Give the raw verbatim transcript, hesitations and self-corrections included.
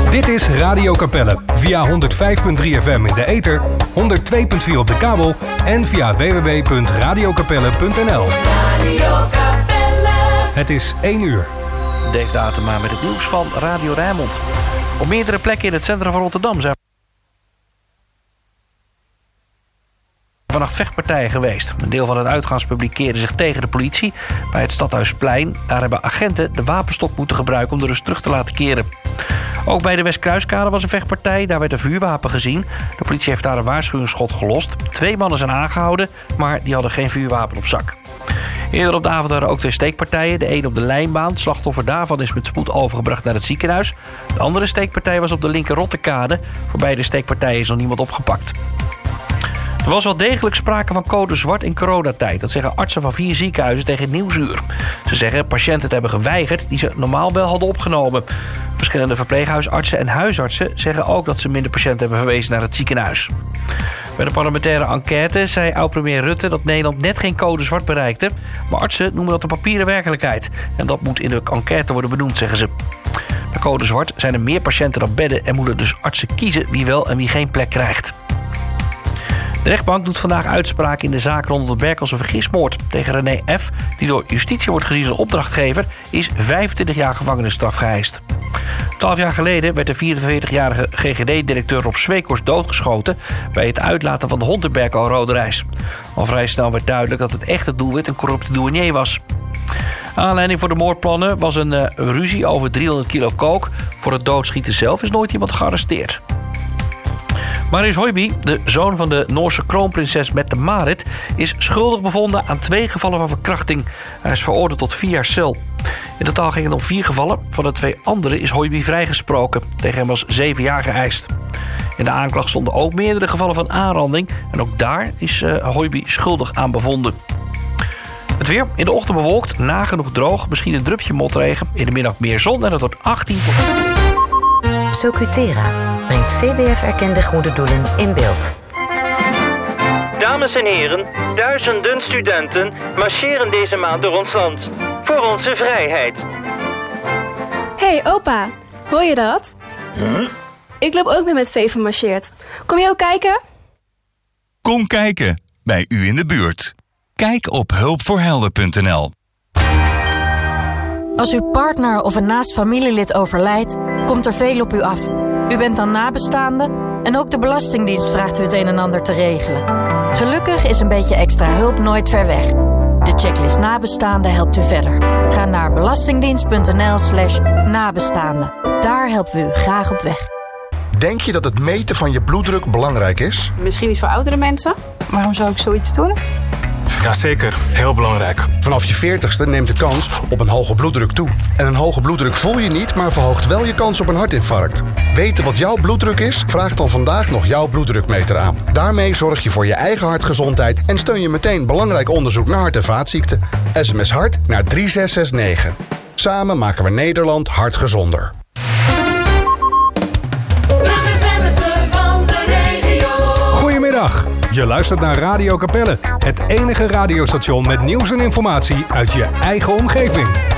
Dit is Radio Capelle via honderd vijf komma drie F M in de ether, honderd twee komma vier op de kabel en via w w w punt radio capelle punt n l. Radio Capelle. Het is één uur. Dave Datema met het nieuws van Radio Rijnmond. Op meerdere plekken in het centrum van Rotterdam zijn vannacht vechtpartijen geweest. Een deel van het uitgaanspubliek keerde zich tegen de politie bij het Stadhuisplein. Daar hebben agenten de wapenstok moeten gebruiken om de rust terug te laten keren. Ook bij de Westkruiskade was een vechtpartij. Daar werd een vuurwapen gezien. De politie heeft daar een waarschuwingsschot gelost. Twee mannen zijn aangehouden, maar die hadden geen vuurwapen op zak. Eerder op de avond waren ook twee steekpartijen. De een op de Lijnbaan. Het slachtoffer daarvan is met spoed overgebracht naar het ziekenhuis. De andere steekpartij was op de linker Rotterkade. Voor beide steekpartijen is nog niemand opgepakt. Er was wel degelijk sprake van code zwart in coronatijd. Dat zeggen artsen van vier ziekenhuizen tegen Nieuwsuur. Ze zeggen patiënten te hebben geweigerd die ze normaal wel hadden opgenomen. Verschillende verpleeghuisartsen en huisartsen zeggen ook dat ze minder patiënten hebben verwezen naar het ziekenhuis. Bij de parlementaire enquête zei oud-premier Rutte dat Nederland net geen code zwart bereikte. Maar artsen noemen dat een papieren werkelijkheid. En dat moet in de enquête worden benoemd, zeggen ze. Bij code zwart zijn er meer patiënten dan bedden en moeten dus artsen kiezen wie wel en wie geen plek krijgt. De rechtbank doet vandaag uitspraak in de zaak rond de Berkelse vergismoord. Tegen René F., die door justitie wordt gezien als opdrachtgever, is vijfentwintig jaar gevangenisstraf geëist. Twaalf jaar geleden werd de vierenveertigjarige G G D-directeur Rob Sweekhorst doodgeschoten bij het uitlaten van de hond in Berkel Rode Reis. Al vrij snel werd duidelijk dat het echte doelwit een corrupte douanier was. Aanleiding voor de moordplannen was een uh, ruzie over driehonderd kilo kook. Voor het doodschieten zelf is nooit iemand gearresteerd. Marius Høiby, de zoon van de Noorse kroonprinses Mette-Marit, is schuldig bevonden aan twee gevallen van verkrachting. Hij is veroordeeld tot vier jaar cel. In totaal ging het om vier gevallen. Van de twee andere is Høiby vrijgesproken. Tegen hem was zeven jaar geëist. In de aanklacht stonden ook meerdere gevallen van aanranding. En ook daar is uh, Høiby schuldig aan bevonden. Het weer in de ochtend bewolkt, nagenoeg droog. Misschien een drupje motregen. In de middag meer zon en het wordt achttien tot... Socutera brengt C B F-erkende goede doelen in beeld. Dames en heren, duizenden studenten marcheren deze maand door ons land. Voor onze vrijheid. Hey opa, hoor je dat? Huh? Ik loop ook mee met V van marcheert. Kom je ook kijken? Kom kijken, bij u in de buurt. Kijk op hulpvoorhelden punt n l. Als uw partner of een naast familielid overlijdt, komt er veel op u af. U bent dan nabestaande en ook de Belastingdienst vraagt u het een en ander te regelen. Gelukkig is een beetje extra hulp nooit ver weg. De checklist nabestaande helpt u verder. Ga naar belastingdienst punt n l slash nabestaande. Daar helpen we u graag op weg. Denk je dat het meten van je bloeddruk belangrijk is? Misschien niet voor oudere mensen. Waarom zou ik zoiets doen? Jazeker, heel belangrijk. Vanaf je veertigste neemt de kans op een hoge bloeddruk toe. En een hoge bloeddruk voel je niet, maar verhoogt wel je kans op een hartinfarct. Weten wat jouw bloeddruk is? Vraag dan vandaag nog jouw bloeddrukmeter aan. Daarmee zorg je voor je eigen hartgezondheid en steun je meteen belangrijk onderzoek naar hart- en vaatziekten. S M S hart naar drie zes zes negen. Samen maken we Nederland hartgezonder. Goedemiddag. Je luistert naar Radio Capelle, het enige radiostation met nieuws en informatie uit je eigen omgeving.